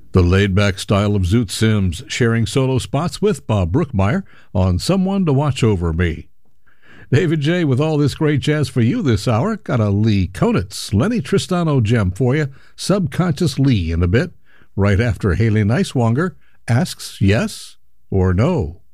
The laid-back style of Zoot Sims, sharing solo spots with Bob Brookmeyer on Someone to Watch Over Me. David J. with all this great jazz for you this hour. Got a Lee Konitz, Lenny Tristano gem for you, Subconscious Lee in a bit, right after Haley Neiswanger asks yes or no.